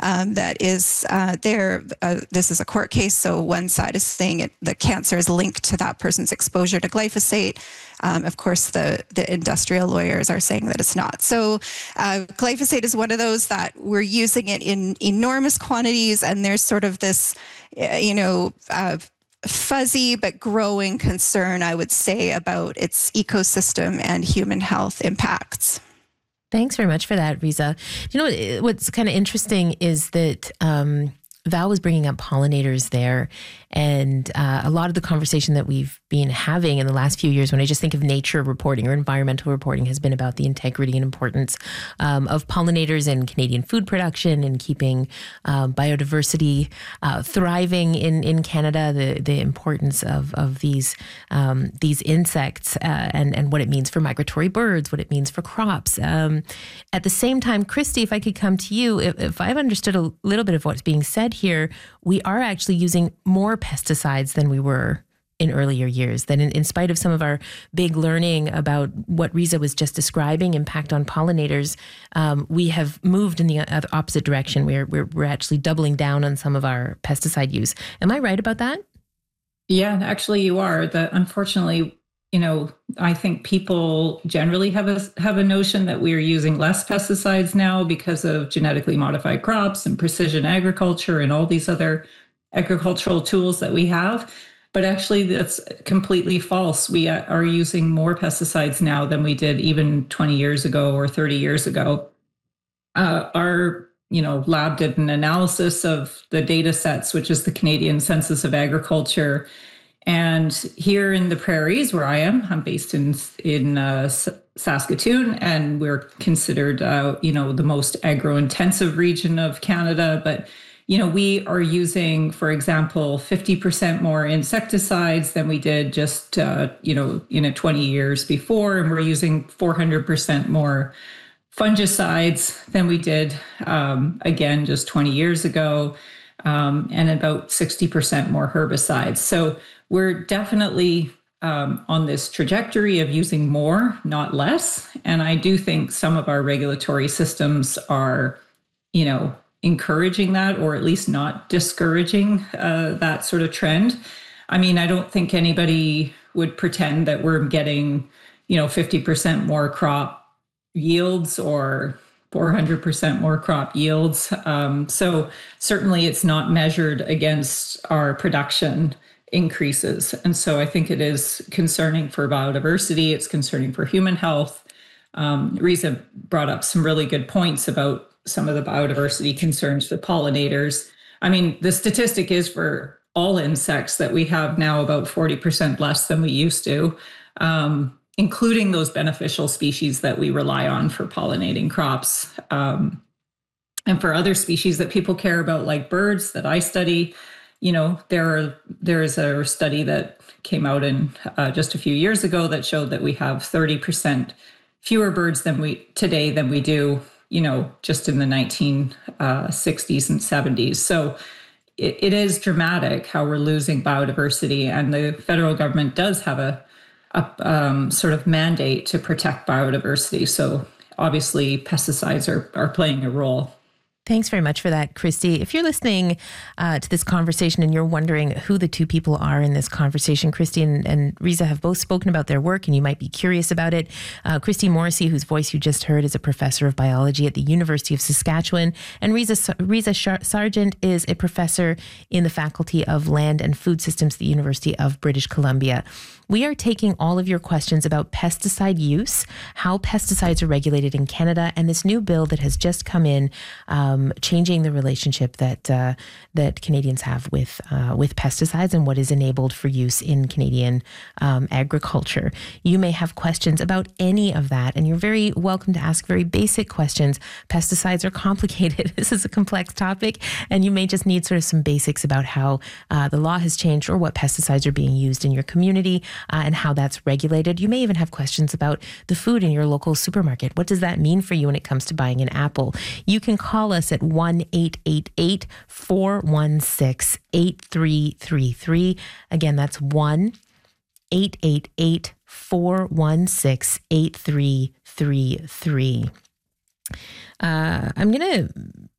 that is there. This is a court case, so one side is saying the cancer is linked to that person's exposure to glyphosate. Of course, the industrial lawyers are saying that it's not. So glyphosate is one of those that we're using it in enormous quantities, and there's sort of this, fuzzy but growing concern, I would say, about its ecosystem and human health impacts. Thanks very much for that, Riza. What's kind of interesting is that Val was bringing up pollinators there, and a lot of the conversation that we've been having in the last few years, when I just think of nature reporting or environmental reporting, has been about the integrity and importance of pollinators in Canadian food production and keeping biodiversity thriving in Canada. The importance of these insects and what it means for migratory birds, what it means for crops. At the same time, Kristi, if I could come to you, if I've understood a little bit of what's being said here, we are actually using more pesticides than we were in earlier years. That in spite of some of our big learning about what Riza was just describing, impact on pollinators, we have moved in the opposite direction. We're actually doubling down on some of our pesticide use. Am I right about that? Yeah, actually you are. Unfortunately, I think people generally have a notion that we are using less pesticides now because of genetically modified crops and precision agriculture and all these other agricultural tools that we have. But actually, that's completely false. We are using more pesticides now than we did even 20 years ago or 30 years ago. Our lab did an analysis of the data sets, which is the Canadian Census of Agriculture. And here in the prairies where I'm based in Saskatoon, and we're considered, the most agro-intensive region of Canada. But, we are using, for example, 50% more insecticides than we did just, in 20 years before. And we're using 400% more fungicides than we did, again, just 20 years ago, and about 60% more herbicides. So we're definitely on this trajectory of using more, not less. And I do think some of our regulatory systems are, encouraging that, or at least not discouraging that sort of trend. I mean, I don't think anybody would pretend that we're getting, 50% more crop yields or 400% more crop yields. So certainly it's not measured against our production increases. And so I think it is concerning for biodiversity. It's concerning for human health. Riza brought up some really good points about some of the biodiversity concerns with pollinators. I mean, the statistic is for all insects that we have now about 40% less than we used to, including those beneficial species that we rely on for pollinating crops. And for other species that people care about, like birds that I study, there is a study that came out in just a few years ago that showed that we have 30% fewer birds than we do, just in the 1960s and 70s. So it is dramatic how we're losing biodiversity, and the federal government does have a sort of mandate to protect biodiversity. So obviously pesticides are playing a role. Thanks very much for that, Kristi. If you're listening to this conversation and you're wondering who the two people are in this conversation, Kristi and Riza have both spoken about their work, and you might be curious about it. Kristi Morrissey, whose voice you just heard, is a professor of biology at the University of Saskatchewan, and Riza Sargent is a professor in the Faculty of Land and Food Systems at the University of British Columbia. We are taking all of your questions about pesticide use, how pesticides are regulated in Canada, and this new bill that has just come in, changing the relationship that Canadians have with pesticides and what is enabled for use in Canadian agriculture. You may have questions about any of that, and you're very welcome to ask very basic questions. Pesticides are complicated. This is a complex topic, and you may just need sort of some basics about how the law has changed or what pesticides are being used in your community. And how that's regulated. You may even have questions about the food in your local supermarket. What does that mean for you when it comes to buying an apple? You can call us at 1-888-416-8333. Again, that's 1-888-416-8333. I'm going to